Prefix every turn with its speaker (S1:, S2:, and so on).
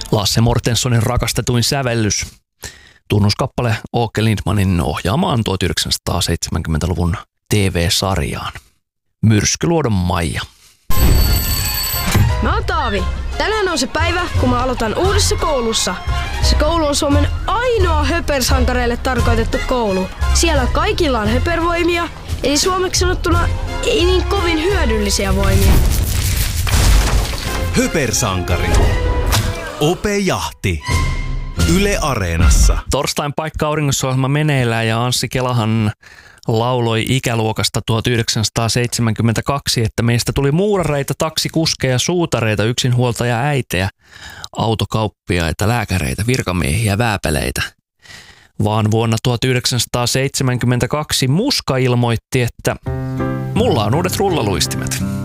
S1: Lasse Mortensonin rakastetuin sävellys. Tunnuskappale Åke Lindmanin ohjaamaan 1970-luvun TV-sarjaan. Myrskyluodon Maija.
S2: Mä oon Taavi. Tänään on se päivä, kun mä aloitan uudessa koulussa. Se koulu on Suomen ainoa höpersankareille tarkoitettu koulu. Siellä kaikilla on höpervoimia, eli suomeksi sanottuna ei niin kovin hyödyllisiä voimia.
S3: Höpersankari. Opejahti. Yle Areenassa.
S1: Torstain paikka-auringossa-ohjelma meneillään ja Anssi Kelahan lauloi ikäluokasta 1972, että meistä tuli muurareita, taksikuskeja, suutareita, yksinhuoltaja äitejä, autokauppiaita, lääkäreitä, virkamiehiä, vääpeleitä. Vaan vuonna 1972 Muska ilmoitti, että mulla on uudet rullaluistimet.